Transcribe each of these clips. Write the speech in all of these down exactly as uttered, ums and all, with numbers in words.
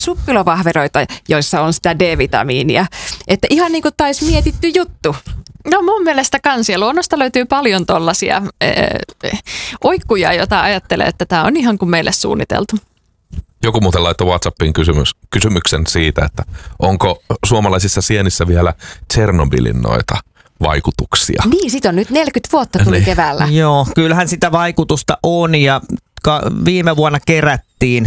suppilovahveroita, joissa on sitä D-vitamiinia. Että ihan niin kuin taisi mietitty juttu. No mun mielestä kansia luonnosta löytyy paljon tollaisia äh, oikkuja, joita ajattelee, että tämä on ihan kuin meille suunniteltu. Joku muuten laittoi WhatsAppiin kysymys, kysymyksen siitä, että onko suomalaisissa sienissä vielä Tšernobylin noita vaikutuksia. Niin, sit on nyt neljäkymmentä vuotta tuli niin. keväällä. Joo, kyllähän sitä vaikutusta on ja ka- viime vuonna kerättiin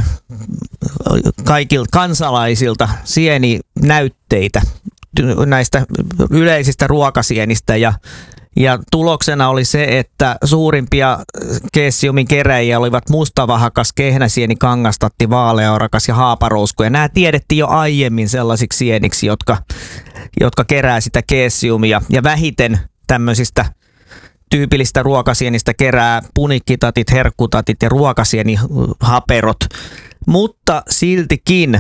kaikilta kansalaisilta sieninäytteitä näistä yleisistä ruokasienistä ja Ja tuloksena oli se, että suurimpia keessiumin keräjiä olivat mustavahakas, kehnäsieni, kangastatti, vaaleaorakas ja haaparousku. Ja nämä tiedettiin jo aiemmin sellaisiksi sieniksi, jotka, jotka kerää sitä keessiumia. Ja vähiten tämmöisistä tyypillistä ruokasienistä kerää punikkitatit, herkkutatit ja ruokasienihaperot. Mutta siltikin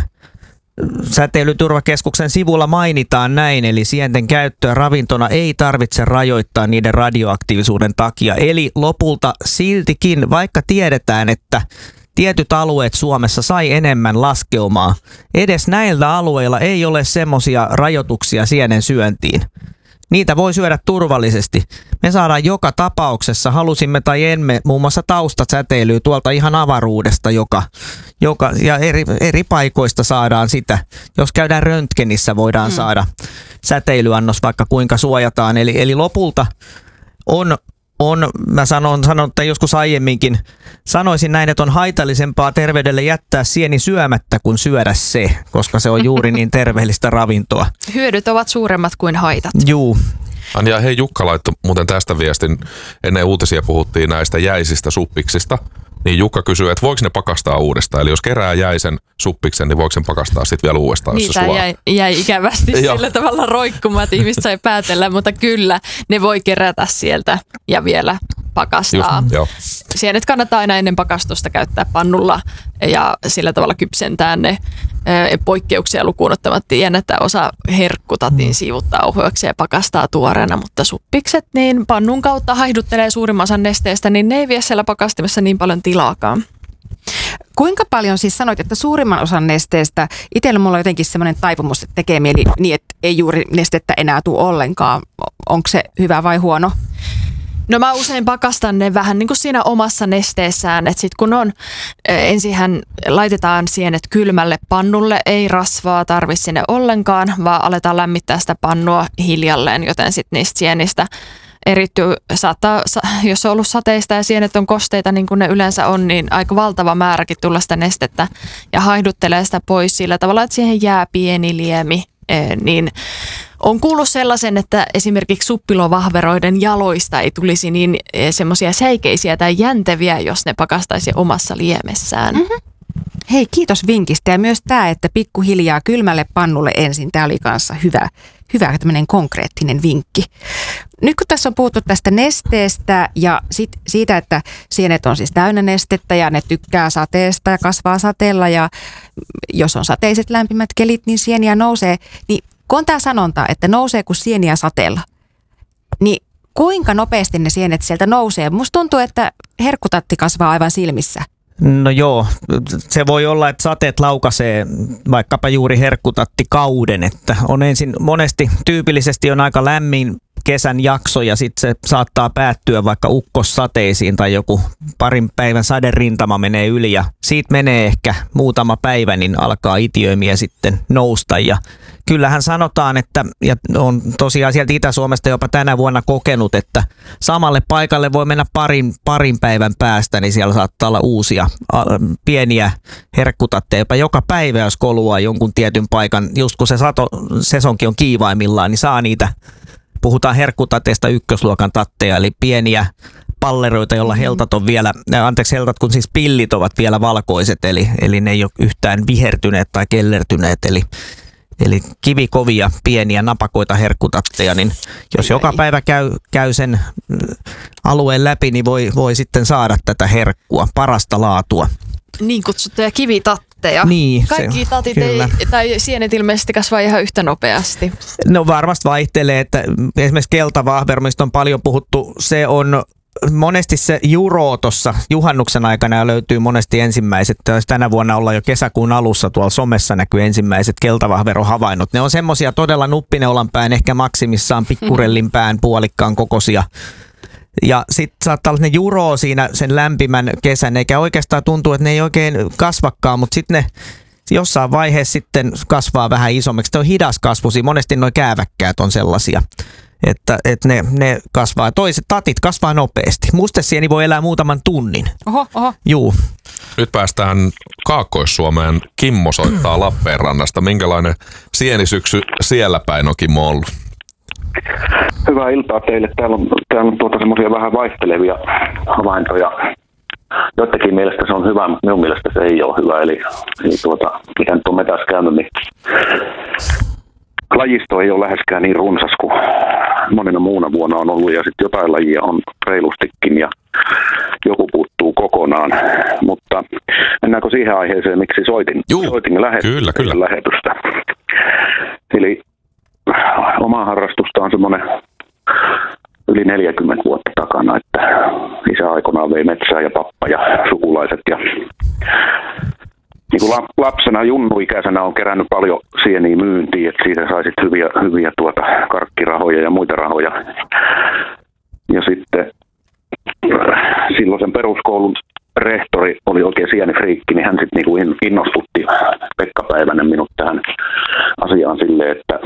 Säteilyturvakeskuksen sivulla mainitaan näin, eli sienten käyttöä ravintona ei tarvitse rajoittaa niiden radioaktiivisuuden takia. Eli lopulta siltikin, vaikka tiedetään, että tietyt alueet Suomessa sai enemmän laskeumaa, edes näillä alueilla ei ole semmoisia rajoituksia sienen syöntiin. Niitä voi syödä turvallisesti. Me saadaan joka tapauksessa, halusimme tai emme, muun muassa taustasäteilyä tuolta ihan avaruudesta, joka, joka, ja eri, eri paikoista saadaan sitä. Jos käydään röntgenissä, voidaan hmm. saada säteilyannos, vaikka kuinka suojataan. Eli, eli lopulta on, on, mä sanon, sanon, että joskus aiemminkin, sanoisin näin, että on haitallisempaa terveydelle jättää sieni syömättä kuin syödä se, koska se on juuri niin terveellistä ravintoa. Hyödyt ovat suuremmat kuin haitat. Juu. Anja, hei, Jukka laittoi muuten tästä viestin. Ennen uutisia puhuttiin näistä jäisistä suppiksista. Niin Jukka kysyy, että voiko ne pakastaa uudestaan? Eli jos kerää jäisen suppiksen, niin voiko sen pakastaa sitten vielä uudestaan, jos Niitä se sulaa? jäi, jäi ikävästi sillä tavalla roikkumaan, että ihmiset sai päätellä, mutta kyllä ne voi kerätä sieltä ja vielä pakastaa. Just, joo. Sienet kannattaa aina ennen pakastusta käyttää pannulla ja sillä tavalla kypsentää ne poikkeuksia lukuun ottamatta. Tiedän, että osa herkkutatin siivuttaa ohueksi ja pakastaa tuoreena, mutta suppikset niin pannun kautta haihduttelee suurimman osan nesteestä, niin ne ei vie siellä pakastimessa niin paljon tilaakaan. Kuinka paljon siis sanoit, että suurimman osan nesteestä, itsellä mulla on jotenkin semmoinen taipumus, että tekee mieli niin, että ei juuri nestettä enää tule ollenkaan. Onko se hyvä vai huono? No mä usein pakastan ne vähän niin kuin siinä omassa nesteessään, että sit kun on, ensinhän laitetaan sienet kylmälle pannulle, ei rasvaa tarvi sinne ollenkaan, vaan aletaan lämmittää sitä pannua hiljalleen, joten sitten niistä sienistä erittyy, saattaa, jos on ollut sateista ja sienet on kosteita niin kuin ne yleensä on, niin aika valtava määräkin tulla sitä nestettä ja haihduttelee sitä pois sillä tavalla, että siihen jää pieni liemi, niin on kuullut sellaisen, että esimerkiksi suppilovahveroiden jaloista ei tulisi niin semmoisia säikeisiä tai jänteviä, jos ne pakastaisi omassa liemessään. Mm-hmm. Hei, kiitos vinkistä. Ja myös tämä, että pikkuhiljaa kylmälle pannulle ensin. Tämä oli kanssa hyvä, hyvä tämmöinen konkreettinen vinkki. Nyt kun tässä on puhuttu tästä nesteestä ja sit siitä, että sienet on siis täynnä nestettä ja ne tykkää sateesta ja kasvaa sateella ja jos on sateiset lämpimät kelit, niin sieniä nousee. Niin kun on tämä sanonta, että nousee kuin sieniä sateella, niin kuinka nopeasti ne sienet sieltä nousee? Musta tuntuu, että herkkutatti kasvaa aivan silmissä. No joo, se voi olla, että sateet laukaisee vaikkapa juuri herkkutattikauden, että on ensin monesti tyypillisesti on aika lämmin kesän jakso ja sitten se saattaa päättyä vaikka ukkossateisiin tai joku parin päivän saderintama menee yli ja siitä menee ehkä muutama päivä, niin alkaa itiöimiä sitten nousta ja kyllähän sanotaan, että ja on tosiaan sieltä Itä-Suomesta jopa tänä vuonna kokenut, että samalle paikalle voi mennä parin, parin päivän päästä, niin siellä saattaa olla uusia pieniä herkkutatteja jopa joka päivä, jos koluaa jonkun tietyn paikan, just kun se sato, sesonkin on kiivaimmillaan, niin saa niitä. Puhutaan herkkutateista ykkösluokan tatteja, eli pieniä palleroita, joilla heltat on vielä, anteeksi heltat, kun siis pillit ovat vielä valkoiset, eli, eli ne ei ole yhtään vihertyneet tai kellertyneet, eli, eli kivikovia pieniä napakoita herkkutatteja, niin jos joka päivä käy, käy sen alueen läpi, niin voi, voi sitten saada tätä herkkua, parasta laatua. Niin kutsuttuja kivitatteja. Niin, kaikki se, tatit kyllä. ei, tai sienet ilmeisesti kasvaa ihan yhtä nopeasti. No varmasti vaihtelee, että esimerkiksi keltavahvero, mistä on paljon puhuttu, se on monesti se juro tuossa juhannuksen aikana löytyy monesti ensimmäiset. Tänä vuonna ollaan jo kesäkuun alussa, tuolla somessa näkyy ensimmäiset keltavahverohavainnot. Ne on semmoisia todella nuppineulan päin, ehkä maksimissaan pikkurellin pään puolikkaan kokoisia. Ja sitten saattaa olla ne juroo siinä sen lämpimän kesän, eikä oikeastaan tuntuu, että ne ei oikein kasvakaan, mutta sitten ne jossain vaiheessa sitten kasvaa vähän isommaksi. Ne on hidas kasvusi, monesti nuo kääväkkäät on sellaisia, että, että ne, ne kasvaa. Toiset tatit kasvaa nopeasti. Mustesieni voi elää muutaman tunnin. Oho, oho. Juu. Nyt päästään Kaakkois-Suomeen. Kimmo soittaa Lappeenrannasta. Minkälainen sienisyksy siellä päin on, Kimmo, ollut? Hyvää iltaa teille. Täällä on, täällä on tuota semmoisia vähän vaihtelevia havaintoja. Joidenkin mielestä se on hyvä, mutta minun mielestä se ei ole hyvä. Eli, eli tuota, mitä nyt on metässä käynyt, niin lajisto ei ole läheskään niin runsas kuin monena muuna vuonna on ollut. Ja sitten jotain lajia on reilustikin ja joku puuttuu kokonaan. Mutta mennäänkö siihen aiheeseen, miksi soitin, Juu, soitin lähetystä, kyllä, kyllä. lähetystä. Eli oma harrastusta on semmoinen yli neljäkymmentä vuotta takana, että isä aikoinaan vei metsää ja pappa ja sukulaiset. Ja niin kuin lapsena, junnuikäisenä on kerännyt paljon sieniä myyntiin, että siitä sai sit hyviä, hyviä tuota karkkirahoja ja muita rahoja. Ja sitten silloisen peruskoulun rehtori oli oikein sienifriikki, niin hän sitten niinku innostutti Pekka Päivänen minut tähän asiaan silleen, että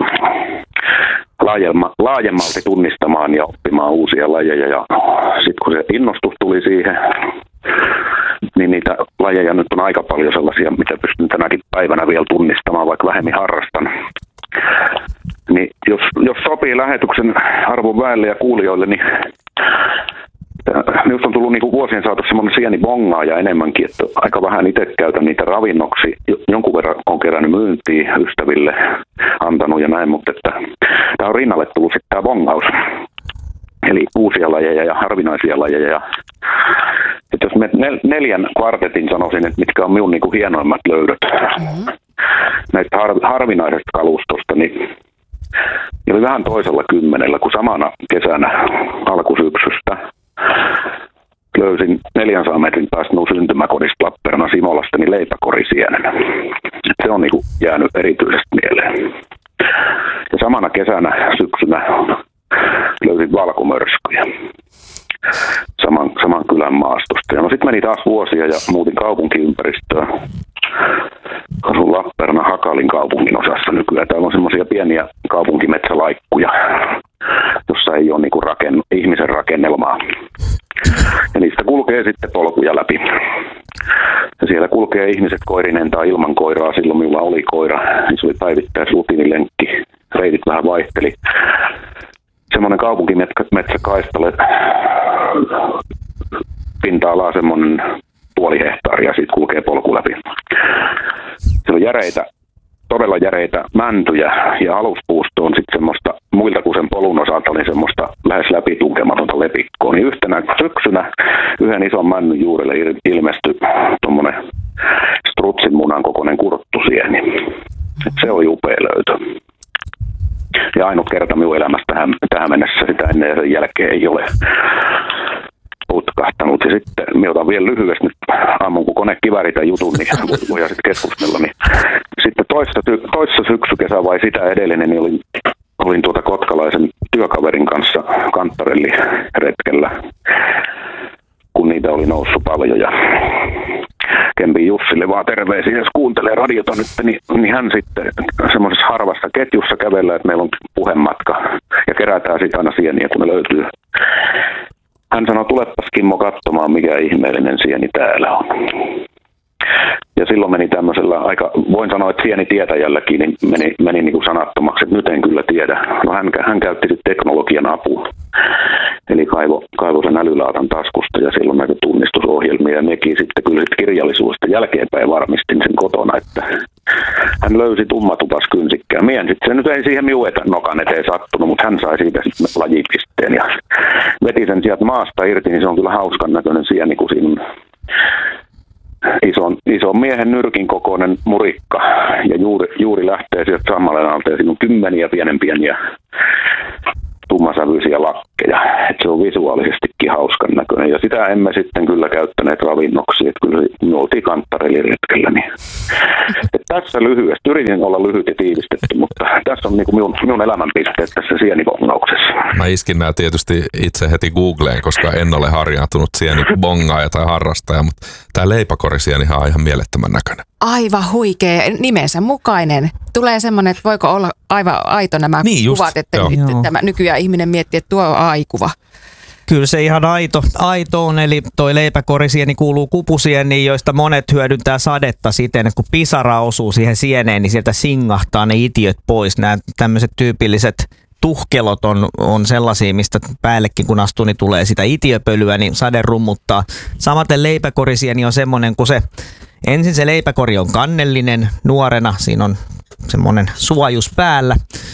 laajemmalti tunnistamaan ja oppimaan uusia lajeja. Ja sitten kun se innostus tuli siihen, niin niitä lajeja nyt on aika paljon sellaisia, mitä pystyn tänäkin päivänä vielä tunnistamaan, vaikka vähemmän harrastan. Niin jos, jos sopii lähetyksen arvon väelle ja kuulijoille, niin minusta on tullut niin kuin vuosien saatossa semmoinen sieni bongaaja enemmänkin, että aika vähän itse käytän niitä ravinnoksi. Jonkun verran on kerännyt myyntiä ystäville, antanut ja näin, mutta että tämä on rinnalle tullut sitten tämä bongaus. Eli uusia lajeja ja harvinaisia lajeja. Ja että jos me neljän kvartetin sanoisin, että mitkä on minun niin kuin hienoimmat löydöt mm-hmm. näistä har, harvinaisesta kalustosta, niin oli vähän toisella kymmenellä, kun samana kesänä alkusyksystä löysin neljänsadan metrin päästä minun syntymäkodista Lappeenrannan Simolasta niin leipäkorisienen. Se on niin kuin jäänyt erityisesti mieleen. Ja samana kesänä syksynä löysin valkomörskyjä saman, saman kylän maastosta. Ja no sitten meni taas vuosia ja muutin kaupunkiympäristöä. Asun Lappeenrannan Hakalin kaupungin osassa nykyään. Täällä on semmoisia pieniä kaupunkimetsälaikkuja, jossa ei ole niinku rakenn- ihmisen rakennelmaa. Ja niistä kulkee sitten polkuja läpi. Ja siellä kulkee ihmiset koirinen tai ilman koiraa. Silloin minulla oli koira. Se oli päivittäisrutiinilenkki. Reitit vähän vaihteli. Semmoinen kaupunkimetsäkaistale. Pinta-alaa semmoinen puoli hehtaaria. Siitä kulkee polku läpi. Siellä on järeitä, todella järeitä mäntyjä. Ja aluspuusto on sitten semmoista muilta kuin sen polun osalta, niin semmoista lähes läpitunkematonta lepikkoa. Niin yhtenä syksynä yhden ison männyn juurelle ilmestyi tuommoinen strutsin munan kokoinen kurttusieni. Se oli upea löytö. Ja ainut kerta minun elämästä tähän, tähän mennessä sitä ennen ja sen jälkeen ei ole putkahtanut. Ja sitten minä otan vielä lyhyesti nyt aamun, kun konekivääri tämän jutun, niin voidaan sitten keskustella. Niin sitten toissa, toissa syksykesä vai sitä edellinen, niin olin, olin tuota kotkalaisen työkaverin kanssa Kanttarelli-retkellä, kun niitä oli noussut paljon. Ja Kempi Jussille vaan terveisiä, jos kuuntelee radiota nyt, niin, niin hän sitten semmoisessa harvassa ketjussa kävellä, että meillä on puhematka ja kerätään sitten aina sieniä, kun ne löytyy. Hän sanoi, tulepas Kimmo katsomaan, mikä ihmeellinen sieni täällä on. Ja silloin meni tämmöisellä aika, voin sanoa, että sienitietäjälläkin, niin meni, meni niin kuin sanattomaksi, että nyt en kyllä tiedä. No hän, hän käytti sitten teknologian apua. Eli kaivo, kaivo sen älylaatan taskusta ja silloin näitä tunnistusohjelmia ja nekin sitten kyllä sit kirjallisuudesta jälkeenpäin varmistin sen kotona, että hän löysi tummatupaskynsikkään. Mien sitten se nyt ei siihen minun nokan eteen sattunut, mutta hän sai siitä sitten lajipisteen ja veti sen sieltä maasta irti, niin se on kyllä hauskan näköinen sieni, kun siinä on ison, ison miehen nyrkin kokoinen murikka ja juuri, juuri lähtee sieltä sammaleen alta ja siinä on kymmeniä pienen pieniä tummasävyisiä lakkeja. Et se on visuaalisestikin hauskan näköinen. Ja sitä emme sitten kyllä käyttäneet ravinnoksi. Et kyllä me oltiin kanttareliretkellä. Niin. Et tässä lyhyesti. Yritin olla lyhyt ja tiivistetty, mutta tässä on niinku minun, minun elämänpisteet tässä sienibongauksessa. Mä iskin nämä tietysti itse heti Googleen, koska en ole harjaantunut sienibongaaja tai harrastaja, mutta tämä leipäkorisienihan on ihan mielettömän näköinen. Aivan huikea, nimensä mukainen. Tulee semmoinen, että voiko olla aivan aito nämä niin just, kuvat, että joo. nyt tämä nykyään ihminen miettii, että tuo on aikuva. Kyllä se ihan aito, aito on, eli toi leipäkorisieni kuuluu kupusieniin, joista monet hyödyntää sadetta siten, että kun pisara osuu siihen sieneen, niin sieltä singahtaa ne itiöt pois. Nämä tämmöiset tyypilliset tuhkelot on, on sellaisia, mistä päällekin kun astuu, niin tulee sitä itiöpölyä, niin sade rummuttaa. Samaten leipäkorisieni on semmoinen, kun se ensin se leipäkori on kannellinen nuorena, siinä on semmoinen suojus päällä.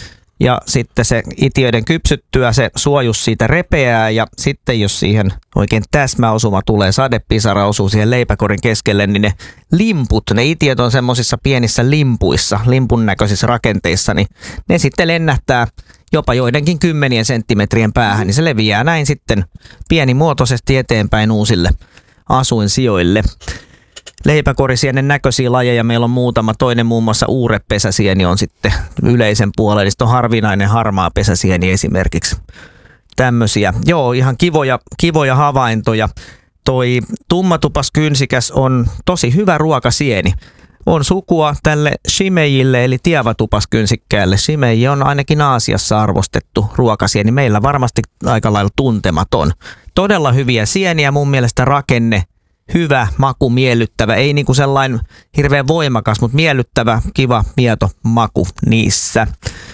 Ja sitten se itiöiden kypsyttyä se suojus siitä repeää ja sitten jos siihen oikein täsmäosuma tulee, sadepisara osuu siihen leipäkorin keskelle, niin ne limput, ne itiöt on semmoisissa pienissä limpuissa, limpun näköisissä rakenteissa, niin ne sitten lennähtää jopa joidenkin kymmenien senttimetrien päähän, niin se leviää näin sitten pienimuotoisesti eteenpäin uusille asuinsijoille. Leipäkorisienen näköisiä lajeja meillä on muutama. Toinen muun muassa uurepesäsieni on sitten yleisen puolella. Sitten on harvinainen harmaa pesäsieni esimerkiksi. Tämmöisiä. Joo, ihan kivoja, kivoja havaintoja. Toi tummatupaskynsikäs on tosi hyvä ruokasieni. On sukua tälle shimejille eli tiavatupaskynsikkäälle. Shimeji on ainakin Aasiassa arvostettu ruokasieni. Meillä varmasti aika lailla tuntematon. Todella hyviä sieniä, mun mielestä rakenne. Hyvä, maku, miellyttävä. Ei niinku sellainen hirveän voimakas, mutta miellyttävä, kiva, mieto maku niissä.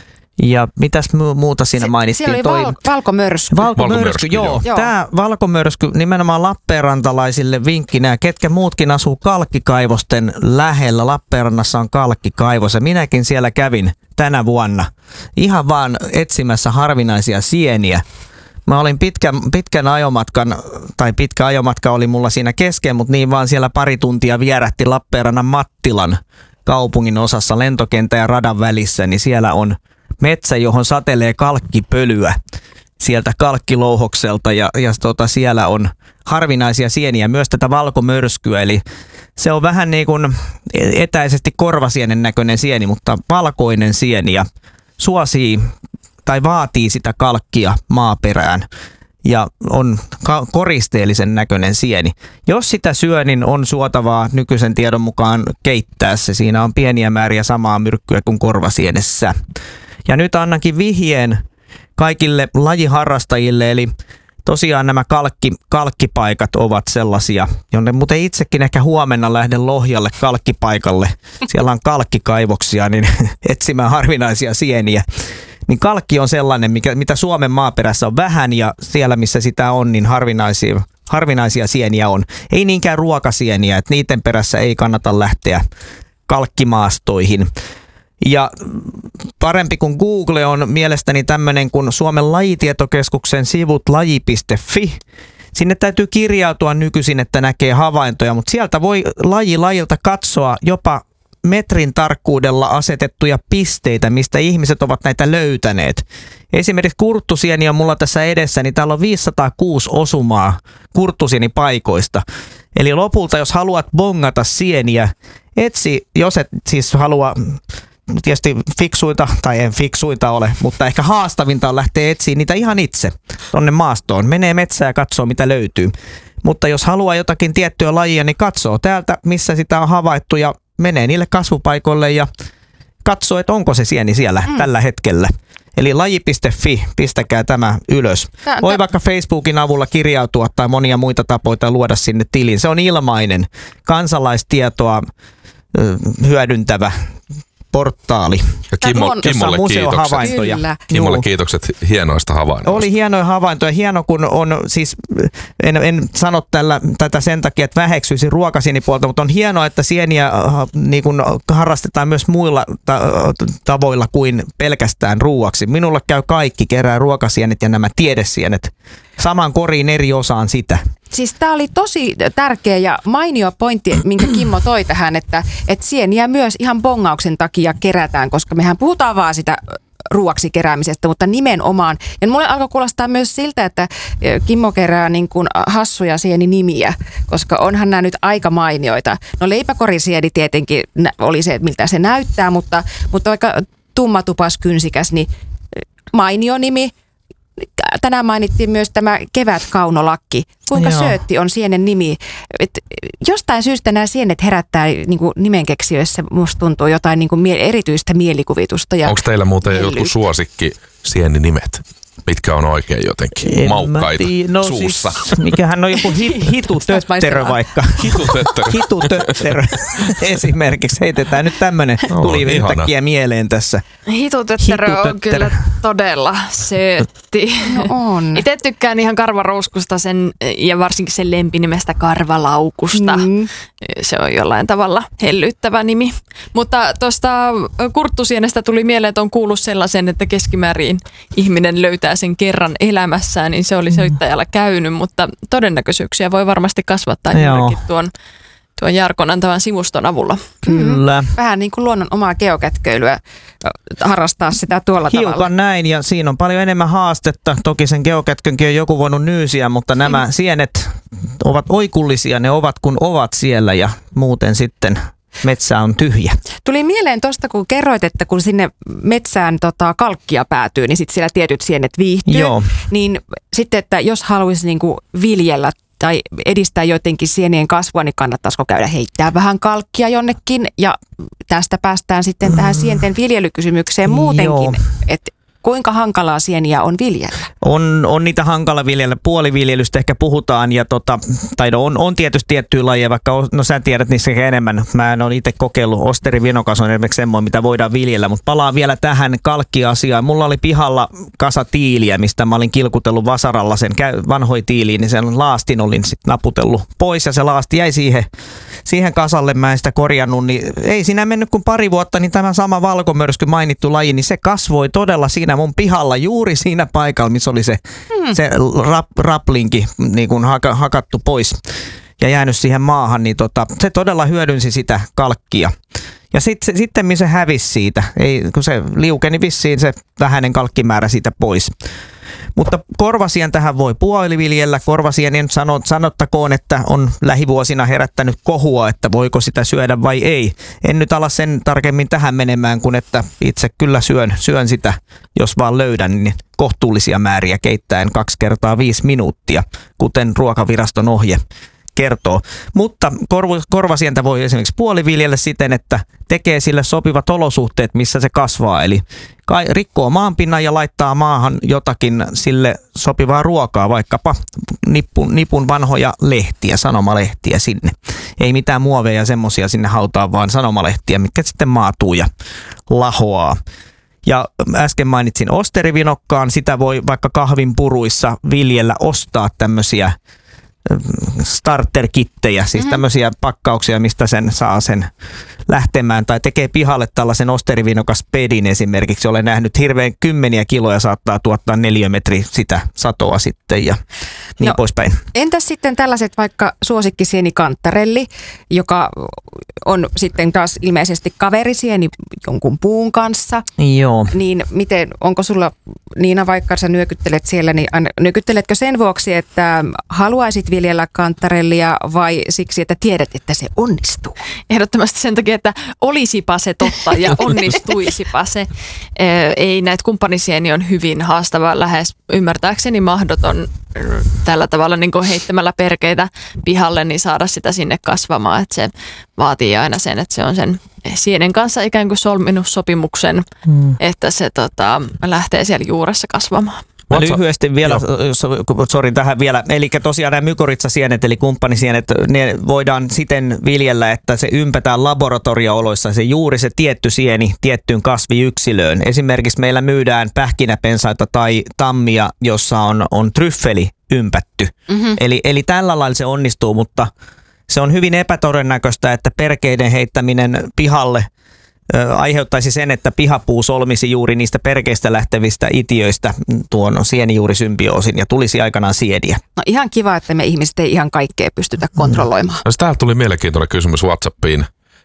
Ja mitäs muuta siinä mainittiin? Siellä oli Toi val- valkomörsky. Valkomörsky, Valkomörsky, joo. joo. Tämä valkomörsky nimenomaan Lappeenrantalaisille vinkkinä. Ketkä muutkin asuu kalkkikaivosten lähellä. Lappeenrannassa on kalkkikaivos ja minäkin siellä kävin tänä vuonna. Ihan vaan etsimässä harvinaisia sieniä. Mä olin pitkän, pitkän ajomatkan, tai pitkä ajomatka oli mulla siinä kesken, mutta niin vaan siellä pari tuntia vierähti Lappeenrannan Mattilan kaupungin osassa lentokentän ja radan välissä, niin siellä on metsä, johon satelee kalkkipölyä sieltä kalkkilouhokselta ja, ja tota, siellä on harvinaisia sieniä, myös tätä valkomörskyä, eli se on vähän niin kuin etäisesti korvasienen näköinen sieni, mutta valkoinen sieni ja suosii tai vaatii sitä kalkkia maaperään ja on ka- koristeellisen näköinen sieni. Jos sitä syö, niin on suotavaa nykyisen tiedon mukaan keittää se. Siinä on pieniä määriä samaa myrkkyä kuin korvasienessä. Ja nyt annankin vihjeen kaikille lajiharrastajille, eli tosiaan nämä kalkki, kalkkipaikat ovat sellaisia, jonne muuten itsekin ehkä huomenna lähden Lohjalle kalkkipaikalle. Siellä on kalkkikaivoksia, niin etsimään harvinaisia sieniä. Niin kalkki on sellainen, mikä, mitä Suomen maaperässä on vähän ja siellä missä sitä on, niin harvinaisia, harvinaisia sieniä on. Ei niinkään ruokasieniä, että niiden perässä ei kannata lähteä kalkkimaastoihin. Ja parempi kuin Google on mielestäni tämmöinen kuin Suomen lajitietokeskuksen sivut laji piste fi. Sinne täytyy kirjautua nykyisin, että näkee havaintoja, mutta sieltä voi laji lajilta katsoa jopa metrin tarkkuudella asetettuja pisteitä, mistä ihmiset ovat näitä löytäneet. Esimerkiksi kurttusieni on mulla tässä edessä, niin täällä on viisisataakuusi osumaa kurttusienipaikoista. Eli lopulta, jos haluat bongata sieniä, etsi, jos et siis halua tietysti fiksuinta, tai en fiksuinta ole, mutta ehkä haastavinta on lähteä etsiä niitä ihan itse tonne maastoon. Menee metsään ja katsoo, mitä löytyy. Mutta jos haluaa jotakin tiettyä lajia, niin katsoo täältä, missä sitä on havaittu ja menee niille kasvupaikoille ja katsoo, että onko se sieni siellä mm. tällä hetkellä. Eli laji piste fi, pistäkää tämä ylös. Tää, Voi tää... vaikka Facebookin avulla kirjautua tai monia muita tapoja luoda sinne tilin. Se on ilmainen, kansalaistietoa ö, hyödyntävä portaali. Ja Kimmo, Kimmolle kiitokset. Kimmolle kiitokset hienoista havainnoista. Oli hienoja havaintoja. Hieno, kun on siis, en, en sano tällä, tätä sen takia, että väheksyisi ruokasienipuolta, mutta on hienoa, että sieniä niin kuin harrastetaan myös muilla ta- tavoilla kuin pelkästään ruuaksi. Minulle käy kaikki, kerää ruokasienet ja nämä tiedesienet saman koriin eri osaan sitä. Siis tämä oli tosi tärkeä ja mainio pointti, minkä Kimmo toi tähän, että, että sieniä myös ihan bongauksen takia kerätään, koska mehän puhutaan vaan sitä ruuaksi keräämisestä, mutta nimenomaan. Ja mulle alkoi kuulostaa myös siltä, että Kimmo kerää niin kuin hassuja sieninimiä, koska onhan nämä nyt aika mainioita. No leipäkorisieni tietenkin oli se, miltä se näyttää, mutta, mutta vaikka tummatupas kynsikäs, niin mainio nimi. Tänään mainittiin myös tämä kevätkaunolakki. Kuinka Joo. söötti on sienen nimi. Et jostain syystä nämä sienet herättää niin kuin nimenkeksijöissä, musta tuntuu jotain niin kuin mie- erityistä mielikuvitusta. Ja onko teillä muuten helly. jotkut suosikki sieninimet, mitkä on oikein jotenkin En maukkaita mä tiedä. No suussa? Siis, mikähän on joku hit, hitutötterö vaikka. Hitutötterö. Hitutötterö esimerkiksi. Heitetään nyt tämmönen. No, Tuli ihana. yhtäkkiä mieleen tässä. Hitutötterö on Hitutötterö. kyllä todella söötti. No on. Itse tykkään ihan karvarouskusta sen, ja varsinkin sen lempinimestä karvalaukusta. Mm. Se on jollain tavalla hellyttävä nimi. Mutta tuosta kurttusienestä tuli mieleen, että on kuullut sellaisen, että keskimäärin ihminen löytää sen kerran elämässään, niin se oli söittäjällä käynyt, mutta todennäköisyyksiä voi varmasti kasvattaa Joo. juurikin tuon, tuon Jarkon antavan sivuston avulla. Kyllä. Vähän niin kuin luonnon omaa geokätköilyä harrastaa sitä tuolla Hiukan tavalla. näin, ja siinä on paljon enemmän haastetta. Toki sen geokätkönkin on joku voinut nyysiä, mutta nämä sienet ovat oikullisia, ne ovat kun ovat siellä, ja muuten sitten metsä on tyhjä. Tuli mieleen tuosta, kun kerroit, että kun sinne metsään tota, kalkkia päätyy, niin sitten siellä tietyt sienet viihtyy. Joo. Niin sitten, että jos haluaisi niinku viljellä tai edistää jotenkin sienien kasvua, niin kannattaisiko käydä heittää vähän kalkkia jonnekin. Ja tästä päästään sitten tähän sienten viljelykysymykseen muutenkin, Joo. että kuinka hankalaa sieniä on viljellä. On, on niitä hankala viljellä, puoliviljelystä ehkä puhutaan, ja tota, tai no on, on tietysti tiettyjä lajeja, vaikka o- no sä tiedät niissä enemmän. Mä en ole itse kokeillut, osterivinokas on esimerkiksi semmoinen, mitä voidaan viljellä, mutta palaan vielä tähän kalkkiasiaan. Mulla oli pihalla kasa tiiliä, mistä mä olin kilkutellut vasaralla sen käy- vanhoi tiiliin, niin sen laastin olin sitten naputellut pois, ja se laasti jäi siihen, siihen kasalle, mä en sitä korjannut, niin ei siinä mennyt kuin pari vuotta, niin tämä sama valkomörsky mainittu laji, niin se kasvoi todella siinä mun pihalla juuri siinä paikalla, missä oli se, hmm. se rap, raplinki niin kuin haka, hakattu pois ja jäänyt siihen maahan, niin tota, se todella hyödynsi sitä kalkkia. Ja sitten sitten se hävisi siitä, ei, kun se liukeni vissiin se vähäinen kalkkimäärä siitä pois. Mutta korvasien tähän voi puoliviljellä. Korvasienien sanot, sanottakoon, että on lähivuosina herättänyt kohua, että voiko sitä syödä vai ei. En nyt ala sen tarkemmin tähän menemään, kun että itse kyllä syön, syön sitä, jos vaan löydän, niin kohtuullisia määriä keittäen kaksi kertaa viisi minuuttia, kuten Ruokaviraston ohje kertoo. Mutta korv- korvasientä voi esimerkiksi puoliviljellä siten, että tekee sille sopivat olosuhteet, missä se kasvaa. Eli kai- rikkoo maanpinnan ja laittaa maahan jotakin sille sopivaa ruokaa, vaikkapa nippun, nipun vanhoja lehtiä, sanomalehtiä sinne. Ei mitään muoveja ja semmoisia sinne hautaa, vaan sanomalehtiä, mitkä sitten maatuu ja lahoaa. Ja äsken mainitsin osterivinokkaan, sitä voi vaikka kahvin puruissa viljellä, ostaa tämmöisiä starter-kittejä, siis tämmöisiä pakkauksia, mistä sen saa sen lähtemään, tai tekee pihalle tällaisen osterivinokas pedin esimerkiksi. Olen nähnyt hirveän kymmeniä kiloja saattaa tuottaa neliömetri sitä satoa sitten ja niin No, poispäin. Entäs sitten tällaiset vaikka suosikkisieni kanttarelli, joka on sitten taas ilmeisesti kaverisieni jonkun puun kanssa, Joo. niin miten, onko sulla Niina, vaikka sä nyökyttelet siellä, niin aina- nyökytteletkö sen vuoksi, että haluaisit viljellä kanttarellia vai siksi, että tiedät, että se onnistuu? Ehdottomasti sen takia, että olisipa se totta ja onnistuisipa se. Ee, Ei, näitä kumppanisieni on hyvin haastava, lähes ymmärtääkseni mahdoton äh, tällä tavalla niin kuin heittämällä perkeitä pihalle, niin saada sitä sinne kasvamaan. Että se vaatii aina sen, että se on sen sienen kanssa ikään kuin solminut sopimuksen, hmm. että se tota, lähtee siellä juuressa kasvamaan. Mä What's lyhyesti vielä, Joo. sori tähän vielä, eli tosiaan nämä mykoritsasienet eli kumppanisienet, ne voidaan siten viljellä, että se ympätään laboratorio-oloissa se juuri se tietty sieni tiettyyn kasviyksilöön. Esimerkiksi meillä myydään pähkinäpensaita tai tammia, jossa on, on tryffeli ympätty. Mm-hmm. Eli, eli tällä lailla se onnistuu, mutta se on hyvin epätodennäköistä, että perkeiden heittäminen pihalle aiheuttaisi sen, että pihapuu solmisi juuri niistä perkeistä lähtevistä itiöistä tuon sienijuurisymbioosin ja tulisi aikanaan sieniä. No ihan kiva, että me ihmiset ei ihan kaikkea pystytä kontrolloimaan. No, täältä tuli mielenkiintoinen kysymys WhatsAppiin.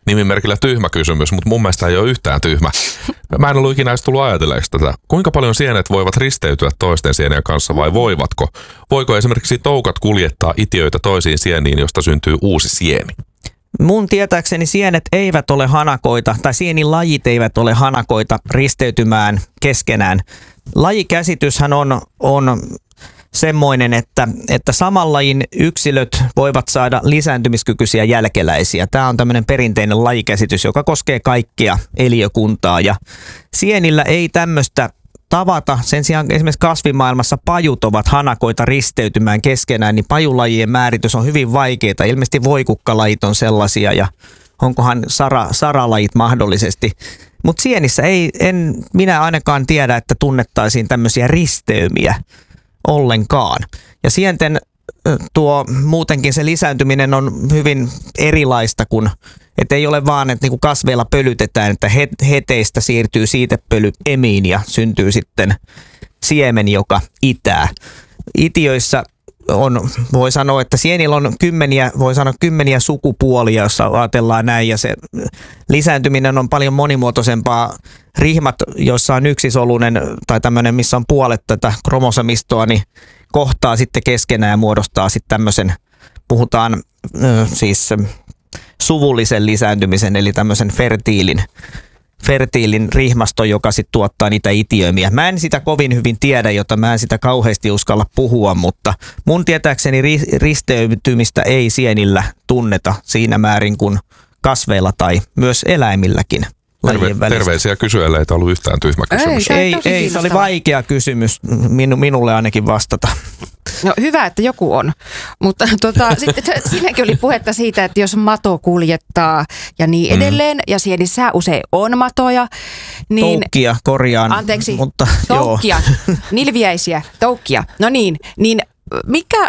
nimimerkillä tyhmä kysymys, mutta mun mielestä ei ole yhtään tyhmä. Mä en ollut ikinä edes tullut ajatelleeksi tätä. Kuinka paljon sienet voivat risteytyä toisten sienien kanssa vai voivatko? Voiko esimerkiksi toukat kuljettaa itiöitä toisiin sieniin, josta syntyy uusi sieni? Mun tietääkseni sienet eivät ole hanakoita, tai sienilajit eivät ole hanakoita risteytymään keskenään. Lajikäsityshän on, on semmoinen, että, että saman lajin yksilöt voivat saada lisääntymiskykyisiä jälkeläisiä. Tämä on tämmöinen perinteinen lajikäsitys, joka koskee kaikkia eliökuntaa. Ja sienillä ei tämmöistä tavata. Sen sijaan esimerkiksi kasvimaailmassa pajut ovat hanakoita risteytymään keskenään, niin pajulajien määritys on hyvin vaikeaa. Ilmeisesti voikukkalajit on sellaisia ja onkohan sara, saralajit mahdollisesti. Mutta sienissä ei, en minä ainakaan tiedä, että tunnettaisiin tämmöisiä risteymiä ollenkaan. Ja sienten tuo muutenkin se lisääntyminen on hyvin erilaista kuin, että ei ole vaan, että niinku kasveilla pölytetään, että heteistä siirtyy siitepöly emiin ja syntyy sitten siemen, joka itää. Itiöissä on, voi sanoa, että sienillä on kymmeniä, voi sanoa kymmeniä sukupuolia, jossa ajatellaan näin, ja se lisääntyminen on paljon monimuotoisempaa. Rihmat, joissa on yksisolunen tai tämmöinen, missä on puolet tätä kromosomistoa, niin kohtaa sitten keskenään ja muodostaa sitten tämmöisen, puhutaan äh, siis suvullisen lisääntymisen, eli tämmöisen fertiilin, fertiilin rihmaston, joka sitten tuottaa niitä itiöimiä. Mä en sitä kovin hyvin tiedä, jota mä en sitä kauheasti uskalla puhua, mutta mun tietääkseni risteytymistä ei sienillä tunneta siinä määrin kuin kasveilla tai myös eläimilläkin. Terve, terveisiä kysyjälle, ei ollut yhtään tyhmä kysymys. Ei, ei, ei se oli vaikea kysymys minu, minulle ainakin vastata. No hyvä, että joku on, mutta tota, sitten siinäkin oli puhetta siitä, että jos mato kuljettaa ja niin edelleen, mm. ja sienissä usein on matoja, niin... Toukkia, korjaan. Anteeksi, mutta, toukkia, nilviäisiä, toukkia. No niin, niin mikä,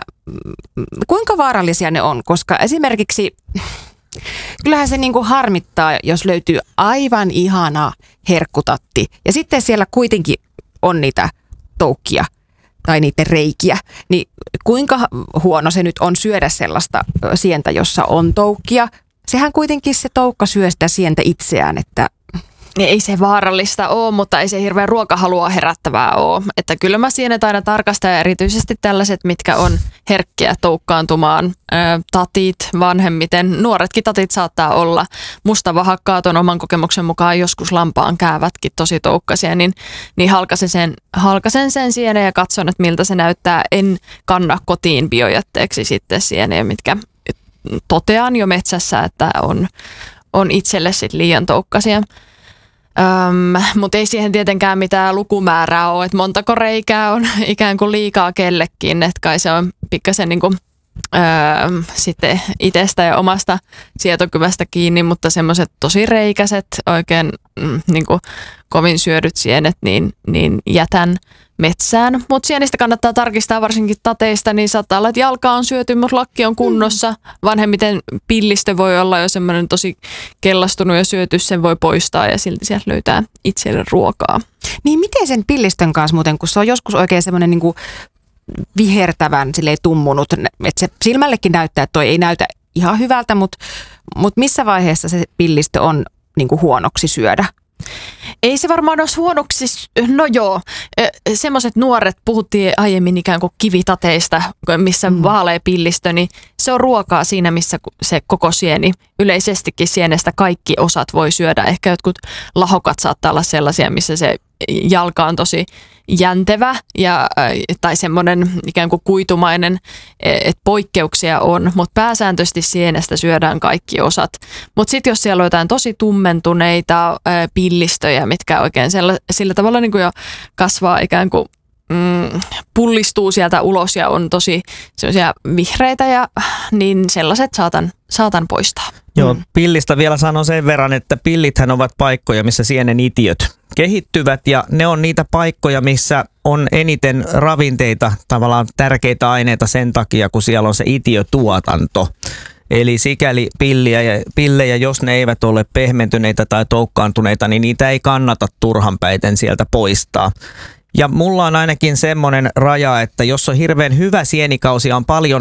kuinka vaarallisia ne on, koska esimerkiksi... Kyllähän se niinku harmittaa, jos löytyy aivan ihana herkkutatti ja sitten siellä kuitenkin on niitä toukkia tai niiden reikiä. Niin kuinka huono se nyt on syödä sellaista sientä, jossa on toukkia? Sehän kuitenkin se toukka syö sitä sientä itseään, että... Ei se vaarallista ole, mutta ei se hirveän ruokahalua herättävää ole. Että kyllä mä sienet aina tarkastan ja erityisesti tällaiset, mitkä on herkkiä toukkaantumaan. Tatit vanhemmiten, nuoretkin tatit saattaa olla. Mustavahakkaat on oman kokemuksen mukaan joskus lampaan käävätkin tosi toukkaisia, niin, niin halkasen, sen, halkasen sen sienen ja katson, että miltä se näyttää. En kanna kotiin biojätteeksi sitten sieniä, mitkä totean jo metsässä, että on, on itselle sit liian toukkasia. Öm, mutta ei siihen tietenkään mitään lukumäärää ole, että montako reikää on ikään kuin liikaa kellekin, että kai se on pikkasen niin kuin, öö, sitten itsestä ja omasta sietokyvästä kiinni, mutta semmoiset tosi reikäiset, oikein mm, niin kuin kovin syödyt sienet, niin, niin jätän metsään. Mutta sienistä kannattaa tarkistaa varsinkin tateista, niin saattaa olla, että jalka on syöty, mutta lakki on kunnossa. Vanhemmiten pillistö voi olla jo semmoinen tosi kellastunut ja syöty, sen voi poistaa ja silti sieltä löytää itselle ruokaa. Niin miten sen pillistön kanssa muuten, kun se on joskus oikein semmoinen niin kuin vihertävän silleen tummunut, että se silmällekin näyttää, että toi ei näytä ihan hyvältä, mutta, mutta missä vaiheessa se pillistö on niin kuin huonoksi syödä? Ei se varmaan olisi huonoksi, no joo, semmoiset nuoret, puhuttiin aiemmin ikään kuin kivitateista, missä mm. vaalea pillistö, niin se on ruokaa siinä, missä se koko sieni, yleisestikin sienestä kaikki osat voi syödä. Ehkä jotkut lahokat saattaa olla sellaisia, missä se jalka on tosi jäntevä ja, tai semmoinen ikään kuin kuitumainen, että poikkeuksia on, mutta pääsääntöisesti sienestä syödään kaikki osat. Mutta sitten jos siellä on jotain tosi tummentuneita pillistöjä, mitkä oikein sillä, sillä tavalla niin kuin jo kasvaa ikään kuin mm, pullistuu sieltä ulos ja on tosi sellaisia vihreitä, ja, niin sellaiset saatan, saatan poistaa. Joo, pillistä vielä sanon sen verran, että pillithän ovat paikkoja, missä sienen itiöt kehittyvät, ja ne on niitä paikkoja, missä on eniten ravinteita, tavallaan tärkeitä aineita sen takia, kun siellä on se itiötuotanto. Eli sikäli pilliä ja, pillejä, jos ne eivät ole pehmentyneitä tai toukkaantuneita, niin niitä ei kannata turhanpäiten sieltä poistaa. Ja mulla on ainakin semmoinen raja, että jos on hirveän hyvä sienikausi ja on paljon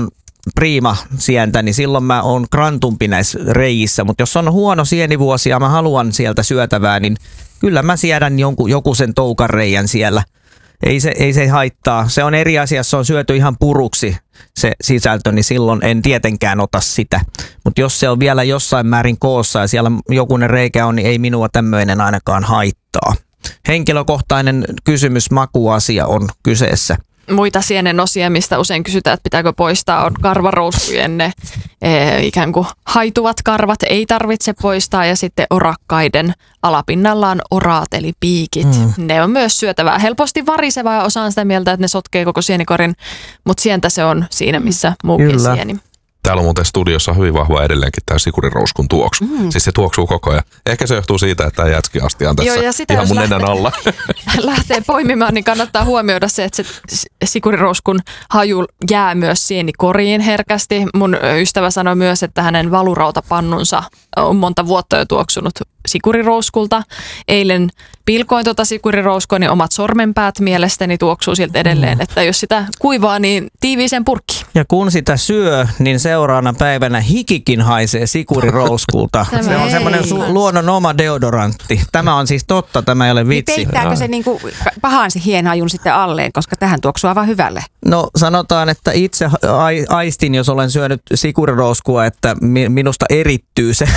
priima sientä, niin silloin mä oon krantumpi näissä reijissä. Mutta jos on huono sienivuosi ja mä haluan sieltä syötävää, niin kyllä mä siedän jonkun, joku sen toukan reijän siellä. Ei se, ei se haittaa. Se on eri asia, jos se on syöty ihan puruksi se sisältö, niin silloin en tietenkään ota sitä. Mutta jos se on vielä jossain määrin koossa ja siellä jokunen reikä on, niin ei minua tämmöinen ainakaan haittaa. Henkilökohtainen kysymys, makuasia on kyseessä. Muita sienen osia, mistä usein kysytään, että pitääkö poistaa, on karvarouskujen ne e, ikään kuin haituvat karvat, ei tarvitse poistaa, ja sitten orakkaiden alapinnalla on oraat eli piikit. Mm. Ne on myös syötävää. Helposti varisevaa ja osaan sitä mieltä, että ne sotkee koko sienikorin, mutta sientä se on siinä, missä muukin Kyllä. sieni. Täällä on muuten studiossa hyvin vahva edelleenkin tämä sikurinrouskun tuoksu. Mm. Siis se tuoksuu koko ajan. Ehkä se johtuu siitä, että tämä jätskiastia on tässä Joo, ihan mun nenän alla. lähtee poimimaan, niin kannattaa huomioida se, että se sikurirouskun haju jää myös sienikoriin herkästi. Mun ystävä sanoi myös, että hänen valurautapannunsa on monta vuotta jo tuoksunut sikurirouskulta. Eilen pilkoin tuota sikurirouskua, niin omat sormenpäät mielestäni tuoksuu siltä edelleen, mm. että jos sitä kuivaa, niin tiiviiseen purkkiin. Ja kun sitä syö, niin seuraavana päivänä hikikin haisee sikurirouskulta. Se on semmoinen su- luonnon oma deodorantti. Tämä on siis totta, tämä ei ole vitsi. Niin peittääkö se niinku pahansi hienhajun sitten alleen, koska tähän tuoksuu aivan hyvälle? No sanotaan, että itse aistin, jos olen syönyt sikurirouskua, että minusta erittyy se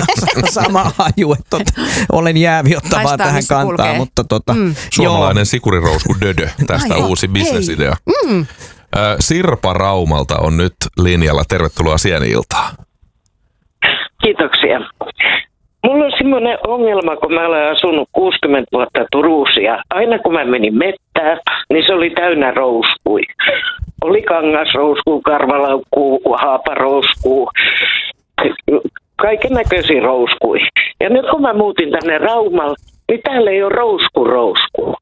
sama haju. Tota, olen jääviottavaa Haistaa, tähän kantaa, mutta tota, mm. Suomalainen sikurirousku dödö, tästä Ai, uusi bisnesidea. Mm. Sirpa Raumalta on nyt linjalla. Tervetuloa Sieni-iltaan. Kiitoksia. Mulla on semmoinen ongelma, kun mä olen asunut kuusikymmentä vuotta Turussa ja aina kun mä menin mettään, niin se oli täynnä rouskui. Oli kangasrouskuu, karvalaukkuu, haaparouskuu, kaiken näköisiä rouskui. Ja nyt kun mä muutin tänne Raumalle, niin täällä ei ole rousku-rouskuu.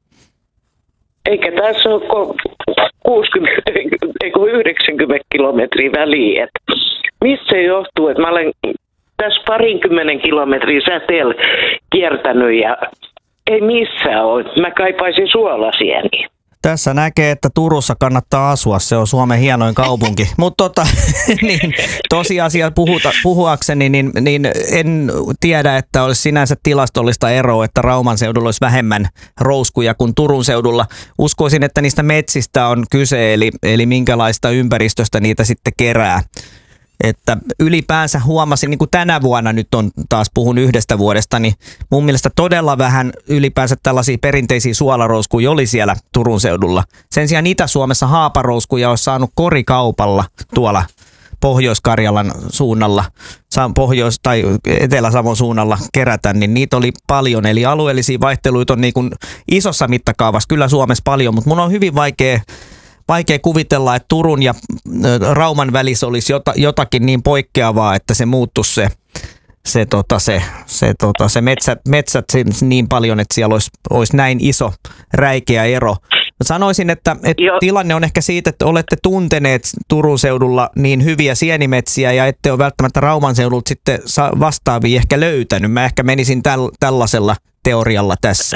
Eikä tässä ole kuusikymmentä, yhdeksänkymmentä kilometriä väliä. Mistä se johtuu, että mä olen tässä parinkymmenen kilometriä säteellä kiertänyt ja ei missään ole. Mä kaipaisin suolasieniä. Tässä näkee, että Turussa kannattaa asua. Se on Suomen hienoin kaupunki. Mutta tota, niin, tosiasia puhuta, puhuakseni, niin, niin en tiedä, että olisi sinänsä tilastollista eroa, että Rauman seudulla olisi vähemmän rouskuja kuin Turun seudulla. Uskoisin, että niistä metsistä on kyse, eli, eli minkälaista ympäristöstä niitä sitten kerää. Että ylipäänsä huomasin, niin kuin tänä vuonna nyt on taas puhun yhdestä vuodesta, niin mun mielestä todella vähän ylipäänsä tällaisia perinteisiä suolarouskuja oli siellä Turun seudulla. Sen sijaan Itä-Suomessa haaparouskuja olisi saanut korikaupalla tuolla Pohjois-Karjalan suunnalla, Pohjois- tai Etelä-Savon suunnalla kerätä, niin niitä oli paljon. Eli alueellisia vaihteluita on niin kuin isossa mittakaavassa kyllä Suomessa paljon, mutta mun on hyvin vaikea Vaikea kuvitella, että Turun ja Rauman välissä olisi jotakin niin poikkeavaa, että se muuttuisi se, se, tota, se, se, tota, se metsät, metsät niin paljon, että siellä olisi, olisi näin iso räikeä ero. Sanoisin, että, että tilanne on ehkä siitä, että olette tunteneet Turun seudulla niin hyviä sienimetsiä ja ette ole välttämättä Rauman seudulta sitten vastaavia ehkä löytänyt. Mä ehkä menisin täl, tällaisella teorialla tässä.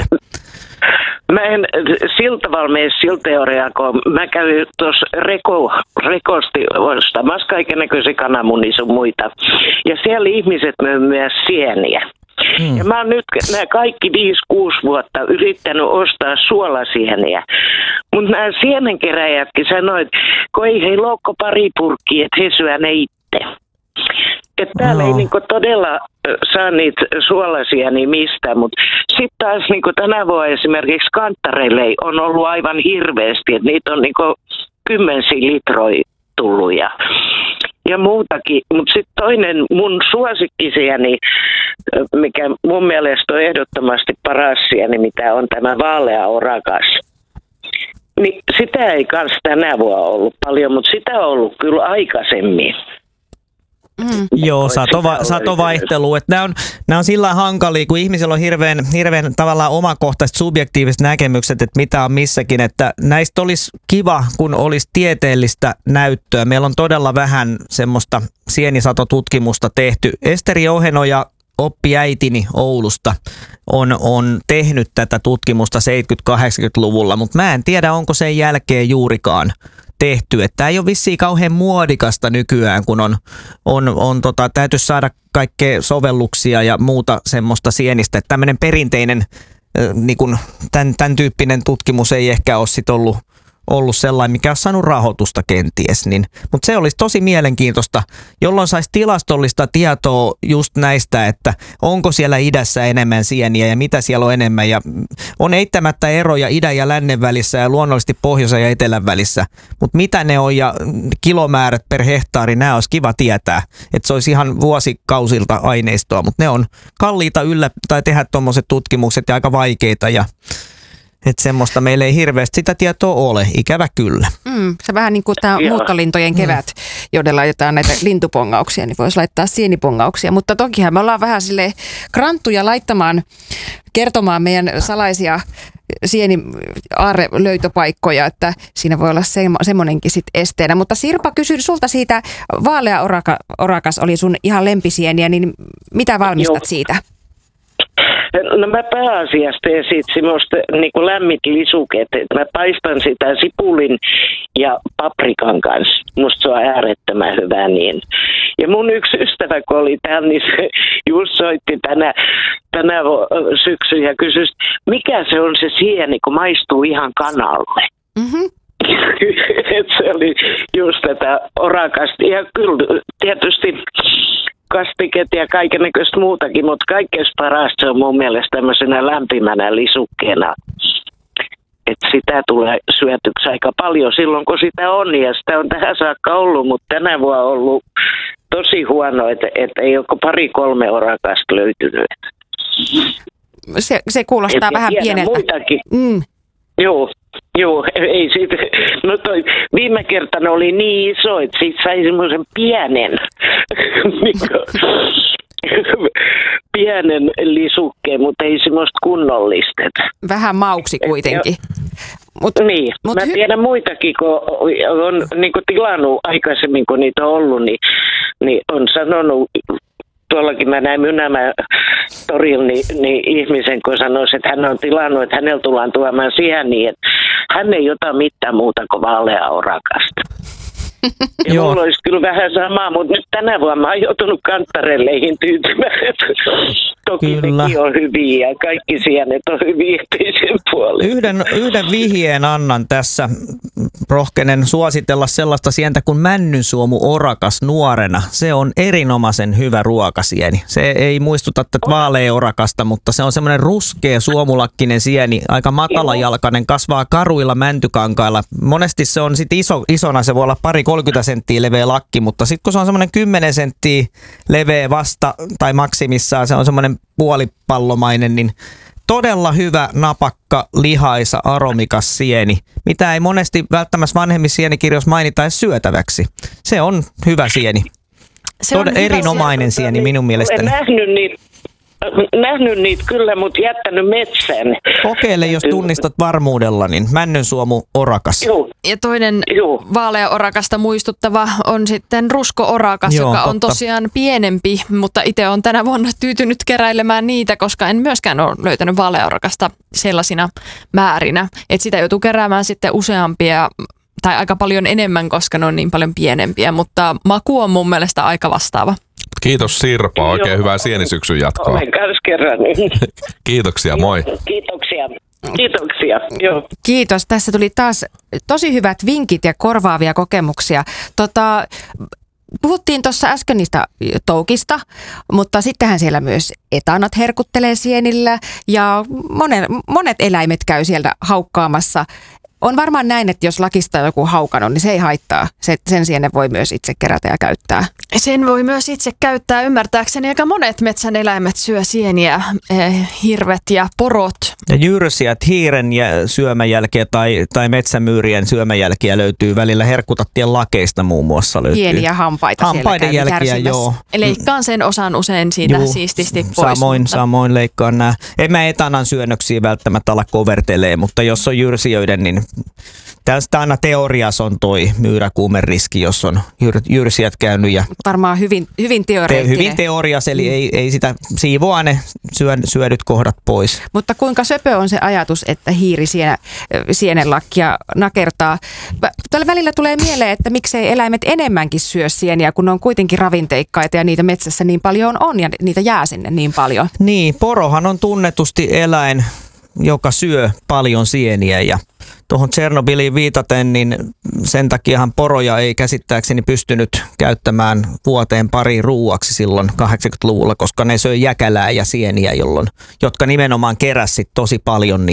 Mä en sillä tavalla mene sillä teoriaa, kun mä kävin tuossa reko, rekosti ostamassa kaikennäköisiä kananmunia sun muita. Ja siellä ihmiset myy myös sieniä. Hmm. Ja mä oon nyt nämä kaikki viisi kuusi vuotta yrittänyt ostaa suolasieniä. Mutta nämä sienenkeräjätkin sanoivat, että kun ei heillä ole pari purkkia, että he syö ne itse. Että täällä no. ei niinku todella saa niitä suolasia niin mistään, mutta sitten taas niinku tänä vuonna esimerkiksi kanttareille on ollut aivan hirveästi, että niitä on niinku kymmensiä litroja tullut ja, ja muutakin. Mutta sitten toinen mun suosikkisieni, mikä mun mielestä on ehdottomasti paras sieni, mitä on tämä vaalea orakas. Niin sitä ei kans tänä vuonna ollut paljon, mutta sitä on ollut kyllä aikaisemmin. Mm. Joo, satova, satovaihtelu. Että nämä on, nämä on sillä hankalia, kun ihmisillä on hirveän, hirveän tavallaan omakohtaiset subjektiiviset näkemykset, että mitä on missäkin. Että näistä olisi kiva, kun olisi tieteellistä näyttöä. Meillä on todella vähän semmoista sienisatotutkimusta tehty. Esteri Ohenoja, oppiäitini Oulusta, on, on tehnyt tätä tutkimusta seitsemänkymmentä-kahdeksankymmentäluvulla, mutta mä en tiedä, onko sen jälkeen juurikaan tehty. Tämä ei ole vissiin kauhean muodikasta nykyään, kun on, on, on tota, täytyisi saada kaikkea sovelluksia ja muuta semmoista sienistä. Että tämmöinen perinteinen, niin kun tämän, tämän tyyppinen tutkimus ei ehkä ole sit ollut, ollut sellainen, mikä olisi saanut rahoitusta kenties. Niin, mutta se olisi tosi mielenkiintoista, jolloin saisi tilastollista tietoa just näistä, että onko siellä idässä enemmän sieniä ja mitä siellä on enemmän. Ja on eittämättä eroja idän ja lännen välissä ja luonnollisesti pohjoisen ja etelän välissä. Mutta mitä ne on ja kilomäärät per hehtaari, nämä olisi kiva tietää. Että se olisi ihan vuosikausilta aineistoa, mutta ne on kalliita yllä tai tehdä tuommoiset tutkimukset ja aika vaikeita ja että semmoista meillä ei hirveästi sitä tietoa ole, ikävä kyllä. Mm, se vähän niin kuin tämä muuttolintojen kevät, mm. joiden laitetaan näitä lintupongauksia, niin voisi laittaa sienipongauksia. Mutta tokihan me ollaan vähän sille kranttuja laittamaan, kertomaan meidän salaisia sieni-aarrelöytöpaikkoja, että siinä voi olla semmo, semmoinenkin sitten esteenä. Mutta Sirpa, kysyn sulta siitä, vaalea oraka, orakas oli sun ihan lempisieniä, niin mitä valmistat Joo. siitä? No mä pääasiassa teen siitä semmoista niin kuin lämmit lisuket, että mä paistan sitä sipulin ja paprikan kanssa. Musta se on äärettömän hyvä niin. Ja mun yksi ystävä, kun oli täällä, niin se just soitti tänä, tänä syksyn ja kysyi, mikä se on se sieni, kun maistuu ihan kanalle. Mm-hmm. Et se oli just tätä orakasta. Ja kyllä tietysti kastiket ja kaikennäköistä muutakin, mutta kaikkein parasta se on mun mielestä tämmöisenä lämpimänä lisukkeena. Että sitä tulee syötyksi aika paljon silloin, kun sitä on, ja sitä on tähän saakka ollut, mutta tänä vuonna on ollut tosi huono, että, että ei ole pari-kolme orakasta löytynyt. Se, se kuulostaa et vähän pieneltä. Muitakin. Mm. Joo. Joo, ei siitä. No toi viime kertana oli niin iso, että siitä sai semmoisen pienen, pienen lisukkeen, mutta ei semmoista kunnollista. Vähän mauksi kuitenkin. Mut, niin, mut mä hy- tiedän muitakin, kun on niin kun tilannut aikaisemmin, kun niitä on ollut, niin, niin on sanonut, tuollakin mä näin Mynämään torilla niin, niin ihmisen, kun sanoisi, että hän on tilannut, että hänellä tullaan tuomaan siihen niin, että hän ei ota mitään muuta kuin vaaleaa orakasta. Ja Joo. mulla olisi kyllä vähän samaa, mutta nyt tänä vuonna mä oon joutunut kantarelleihin tyytymään. Toki kyllä. Nekin on hyviä ja kaikki sienet on hyviä yhteisen puolella. Yhden, yhden vihjeen annan tässä. Rohkenen suositella sellaista sientä kuin männynsuomu orakas nuorena. Se on erinomaisen hyvä ruokasieni. Se ei muistuta tätä vaalea orakasta, mutta se on semmoinen ruskea suomulakkinen sieni, aika matalajalkainen, kasvaa karuilla mäntykankailla. Monesti se on sitten iso, isona, se voi olla pari kolmekymmentä senttiä leveä lakki, mutta sitten kun se on semmoinen kymmenen senttiä leveä vasta tai maksimissaan, se on semmoinen puolipallomainen, niin todella hyvä, napakka, lihaisa, aromikas sieni, mitä ei monesti välttämättä vanhemmissa sienikirjoissa mainita edes syötäväksi. Se on hyvä sieni. Se on Tod- erinomainen sieni, sieni minun mielestäni. Olen nähnyt niitä, nähnyt niitä kyllä, mutta jättänyt metsään. Kokeile, jos tunnistat varmuudella, niin männynsuomu orakas. Joo. Ja toinen Joo. vaalea orakasta muistuttava on sitten rusko-orakas, Joo, joka totta. on tosiaan pienempi, mutta itse olen tänä vuonna tyytynyt keräilemään niitä, koska en myöskään ole löytänyt vaalea orakasta sellaisina määrinä. Että sitä joutuu keräämään sitten useampia tai aika paljon enemmän, koska ne on niin paljon pienempiä, mutta maku on mun mielestä aika vastaava. Kiitos Sirpa, oikein Joo. hyvää sienisyksyn jatkoa. Olen kanssa kerran. Kiitoksia, moi. Kiitoksia. Kiitoksia. Joo. Kiitos. Tässä tuli taas tosi hyvät vinkit ja korvaavia kokemuksia. Tota, puhuttiin tuossa äsken niistä toukista, mutta sittenhän siellä myös etanat herkuttelee sienillä ja monet, monet eläimet käy sieltä haukkaamassa. On varmaan näin, että jos lakista joku haukannut, niin se ei haittaa. Se, sen sienen voi myös itse kerätä ja käyttää. Sen voi myös itse käyttää. Ymmärtääkseni aika monet metsän eläimet syö sieniä, eh, hirvet ja porot. Ja jyrsijät, hiiren ja syömäjälkeä tai, tai metsämyyrien syömäjälkiä löytyy välillä herkkutattien lakeista muun muassa. Löytyy. Pieniä hampaita Hampaiden jälkiä, joo. Leikkaan sen osan usein siitä Juu, siististi pois. Samoin, mutta... samoin leikkaan nämä. En mä etanan syönnöksiä välttämättä ala kovertelee, mutta jos on jyrsijöiden, niin tästä aina teoriassa on toi myyräkuumeriski, jos on jyr, jyrsijät käynyt. Ja varmaan hyvin, hyvin teoreettinen. Te, hyvin teoriassa, eli ei, ei sitä siivoa ne syö, syödyt kohdat pois. Mutta kuinka söpö on se ajatus, että hiiri sienä, sienenlakkia nakertaa? Tällä välillä tulee mieleen, että miksei eläimet enemmänkin syö sieniä, kun ne on kuitenkin ravinteikkaita ja niitä metsässä niin paljon on ja niitä jää sinne niin paljon. Niin, porohan on tunnetusti eläin, joka syö paljon sieniä ja tuohon Tšernobyliin viitaten, niin sen takiahan poroja ei käsittääkseni pystynyt käyttämään vuoteen pari ruuaksi silloin kahdeksankymmentäluvulla, koska ne söi jäkälää ja sieniä, jolloin, jotka nimenomaan keräsi tosi paljon